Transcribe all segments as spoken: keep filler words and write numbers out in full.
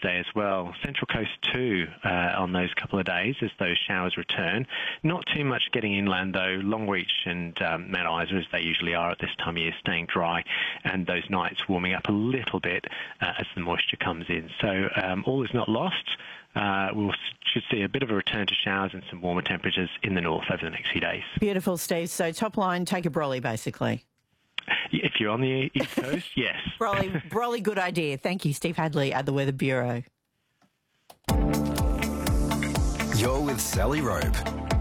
day as well. Central Coast too uh, on those couple of days as those showers return. Not too much getting inland though. Longreach and um, Mount Isa, as they usually are at this time of year, staying dry, and those nights warming up a little bit uh, as the moisture comes in. So um, all is not lost. Uh, we we'll, should see a bit of a return to showers and some warmer temperatures in the north over the next few days. Beautiful, Steve. So top line, take a brolly, basically. If you're on the East Coast, yes. Brolly, brolly, good idea. Thank you, Steve Hadley at the Weather Bureau. You're with Sally Rope.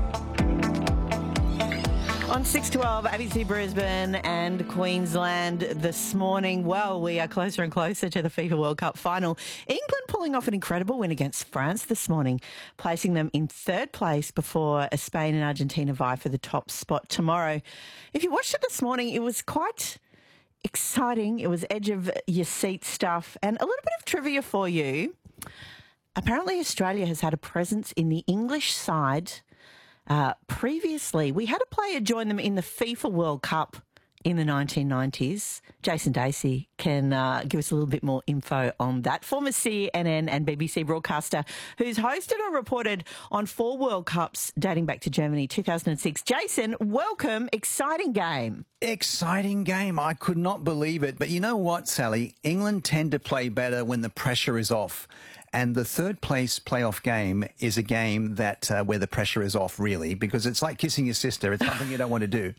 On six twelve, A B C Brisbane and Queensland this morning. Well, we are closer and closer to the FIFA World Cup final. England pulling off an incredible win against France this morning, placing them in third place before Spain and Argentina vie for the top spot tomorrow. If you watched it this morning, it was quite exciting. It was edge of your seat stuff, and a little bit of trivia for you. Apparently, Australia has had a presence in the English side. Uh, previously, we had a player join them in the FIFA World Cup in the nineteen nineties. Jason Dacey can uh, give us a little bit more info on that. Former C N N and B B C broadcaster who's hosted or reported on four World Cups dating back to Germany two thousand six. Jason, welcome. Exciting game. Exciting game. I could not believe it. But you know what, Sally? England tend to play better when the pressure is off. And the third place playoff game is a game that uh, where the pressure is off, really, because it's like kissing your sister. It's something you don't want to do.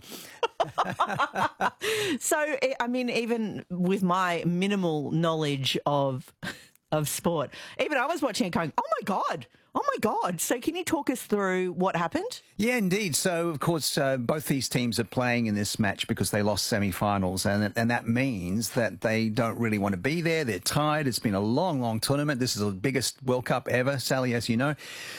So, I mean, even with my minimal knowledge of of sport, even I was watching it going, oh, my God. Oh, my God. So can you talk us through what happened? Yeah, indeed. So, of course, uh, both these teams are playing in this match because they lost semi-finals, and, and that means that they don't really want to be there. They're tired. It's been a long, long tournament. This is the biggest World Cup ever, Sally, as you know.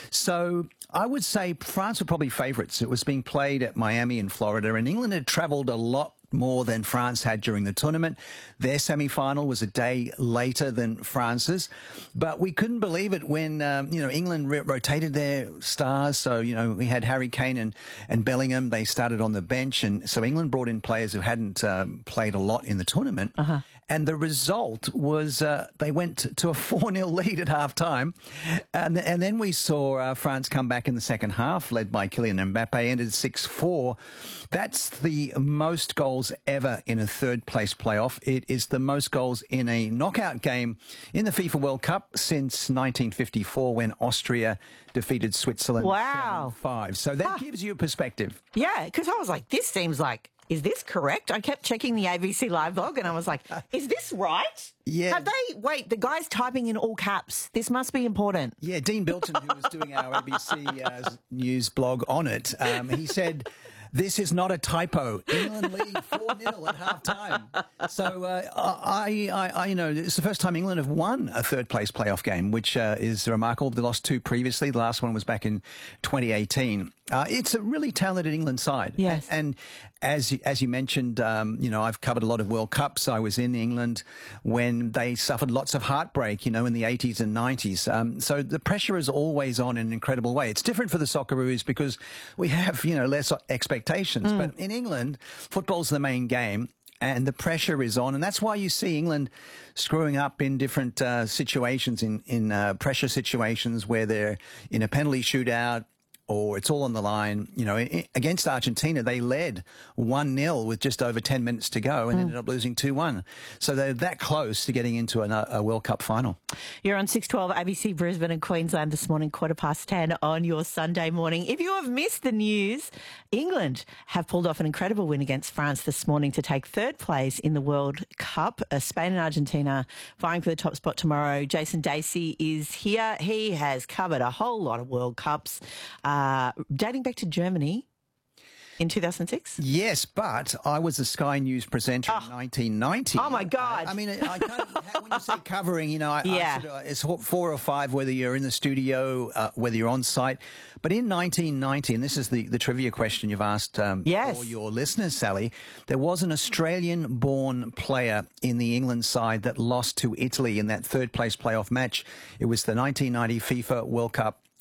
So I would say France were probably favourites. It was being played at Miami in Florida, and England had travelled a lot more than France had during the tournament. Their semi-final was a day later than France's, but we couldn't believe it when um, you know England re- rotated their stars. So you know we had Harry Kane and, and Bellingham. They started on the bench, and so England brought in players who hadn't um, played a lot in the tournament. Uh-huh. And the result was uh, they went to a four nil lead at half time. And, and then we saw uh, France come back in the second half, led by Kylian Mbappe, ended six four. That's the most goals ever in a third-place playoff. It is the most goals in a knockout game in the FIFA World Cup since nineteen fifty-four, when Austria defeated Switzerland wow. seven five. So that huh. gives you a perspective. Yeah, because I was like, this seems like, is this correct? I kept checking the A B C Live blog and I was like, is this right? Yeah. Have they, wait, the guy's typing in all caps. This must be important. Yeah, Dean Bilton, who was doing our A B C uh, News blog on it, um, he said, this is not a typo. England lead four nil at half time. So, uh, I, I, I, you know, it's the first time England have won a third place playoff game, which uh, is remarkable. They lost two previously. The last one was back in twenty eighteen. Uh, it's a really talented England side. Yes. And, and as, you- as you mentioned, um, you know, I've covered a lot of World Cups. I was in England when they suffered lots of heartbreak, you know, in the eighties and nineties. Um, so the pressure is always on in an incredible way. It's different for the Socceroos because we have, you know, less expectations. Mm. But in England, football's the main game. And the pressure is on, and that's why you see England screwing up in different uh, situations, in in uh, pressure situations where they're in a penalty shootout, or it's all on the line. You know, against Argentina, they led one nil with just over ten minutes to go and mm. ended up losing two one. So they're that close to getting into an, a World Cup final. You're on six twelve A B C Brisbane and Queensland this morning, quarter past ten on your Sunday morning. If you have missed the news, England have pulled off an incredible win against France this morning to take third place in the World Cup. Uh, Spain and Argentina vying for the top spot tomorrow. Jason Dacey is here. He has covered a whole lot of World Cups. Uh, Uh, dating back to Germany in two thousand six? Yes, but I was a Sky News presenter oh. in nineteen ninety. Oh, my God. I, I mean, I kind of, when you say covering, you know, I, yeah. I sort of, it's four or five, whether you're in the studio, uh, whether you're on site. But in nineteen ninety, and this is the, the trivia question you've asked um, yes. for your listeners, Sally, there was an Australian-born player in the England side that lost to Italy in that third-place playoff match. It was the nineteen ninety FIFA World Cup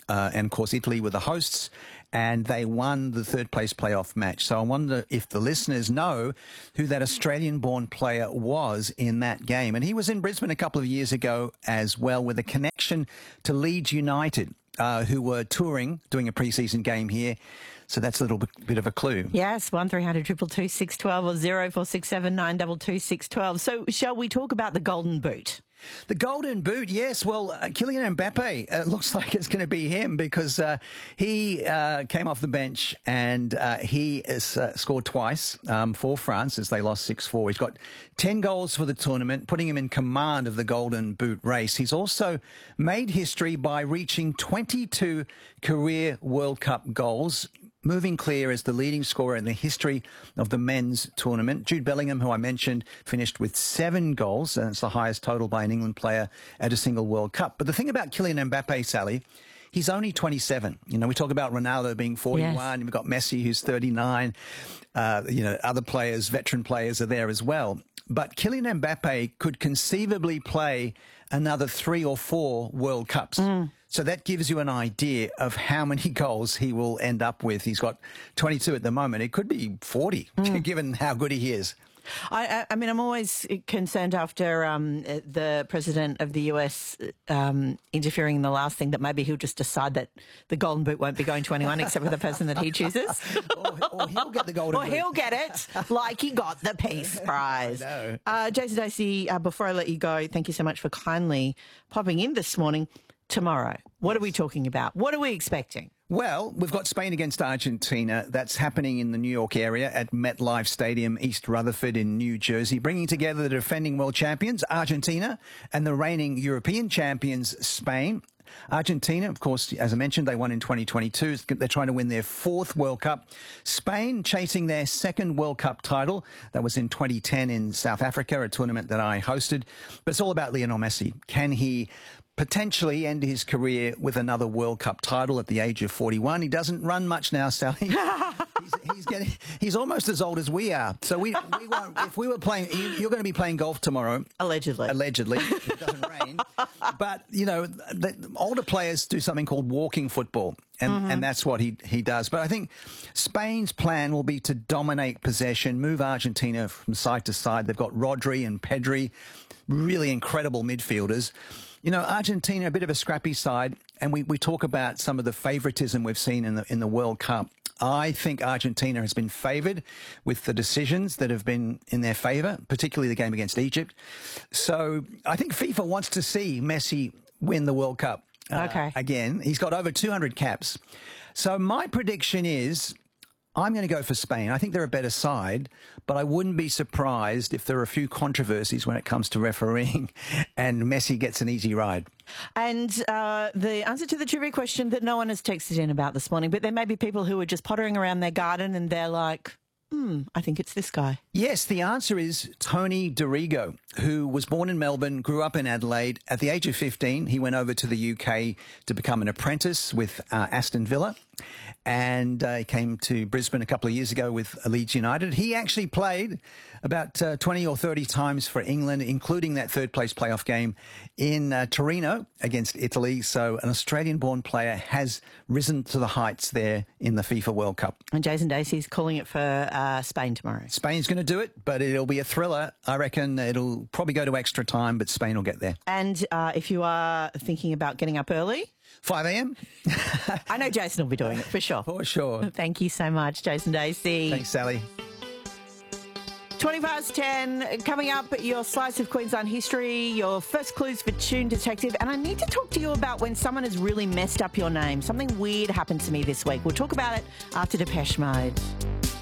uh, and of course Italy were the hosts, and they won the third place playoff match. So I wonder if the listeners know who that Australian-born player was in that game. And he was in Brisbane a couple of years ago as well, with a connection to Leeds United, uh, who were touring, doing a pre-season game here. So that's a little bit of a clue. Yes, one three hundred two two two six one two or zero four six seven nine two two six one two. So shall we talk about the Golden Boot? The Golden Boot, yes. Well, uh, Kylian Mbappe, uh, looks like it's going to be him because uh, he uh, came off the bench and uh, he has uh, scored twice um, for France as they lost six four. He's got ten goals for the tournament, putting him in command of the Golden Boot race. He's also made history by reaching twenty-two career World Cup goals, moving clear as the leading scorer in the history of the men's tournament. Jude Bellingham, who I mentioned, finished with seven goals, and it's the highest total by an England player at a single World Cup. But the thing about Kylian Mbappe, Sally, he's only twenty-seven. You know, we talk about Ronaldo being forty-one. Yes. You've got Messi, who's thirty-nine. Uh, you know, other players, veteran players are there as well. But Kylian Mbappe could conceivably play another three or four World Cups. Mm. So that gives you an idea of how many goals he will end up with. He's got twenty-two at the moment. It could be forty, mm. given how good he is. I, I mean, I'm always concerned after um, the president of the U S um, interfering in the last thing that maybe he'll just decide that the Golden Boot won't be going to anyone except for the person that he chooses. or, or he'll get the Golden or Boot. Or he'll get it like he got the Peace Prize. I know. Uh, Jason Dacey, uh, before I let you go, thank you so much for kindly popping in this morning. Tomorrow, what are we talking about? What are we expecting? Well, we've got Spain against Argentina. That's happening in the New York area at MetLife Stadium, East Rutherford in New Jersey, bringing together the defending world champions, Argentina, and the reigning European champions, Spain. Argentina, of course, as I mentioned, they won in twenty twenty-two. They're trying to win their fourth World Cup. Spain chasing their second World Cup title. That was in twenty ten in South Africa, a tournament that I hosted. But it's all about Lionel Messi. Can he potentially end his career with another World Cup title at the age of forty-one? He doesn't run much now, Sally. he's, he's getting, he's almost as old as we are. So we, we won't, if we were playing, you're going to be playing golf tomorrow. Allegedly. Allegedly. If it doesn't rain. But, you know, the older players do something called walking football. And, mm-hmm. and that's what he, he does. But I think Spain's plan will be to dominate possession, move Argentina from side to side. They've got Rodri and Pedri, really incredible midfielders. You know, Argentina, a bit of a scrappy side, and we, we talk about some of the favoritism we've seen in the in the World Cup. I think Argentina has been favoured with the decisions that have been in their favour, particularly the game against Egypt. So I think FIFA wants to see Messi win the World Cup uh, okay. again. He's got over two hundred caps. So my prediction is I'm going to go for Spain. I think they're a better side, but I wouldn't be surprised if there are a few controversies when it comes to refereeing and Messi gets an easy ride. And uh, the answer to the trivia question that no one has texted in about this morning, but there may be people who are just pottering around their garden and they're like, hmm, I think it's this guy. Yes, the answer is Tony Dorigo, who was born in Melbourne, grew up in Adelaide. At the age of fifteen, he went over to the U K to become an apprentice with uh, Aston Villa. And uh, he came to Brisbane a couple of years ago with Leeds United. He actually played about uh, twenty or thirty times for England, including that third place playoff game in uh, Torino against Italy. So an Australian-born player has risen to the heights there in the FIFA World Cup. And Jason Dacey's calling it for uh, Spain tomorrow. Spain's going to do it, but it'll be a thriller. I reckon it'll probably go to extra time, but Spain will get there. And uh, if you are thinking about getting up early, five a.m. I know Jason will be doing it for sure. For sure. Thank you so much, Jason Dacey. Thanks, Sally. twenty past ten, coming up, your slice of Queensland history, your first clues for Tune Detective. And I need to talk to you about when someone has really messed up your name. Something weird happened to me this week. We'll talk about it after Depeche Mode.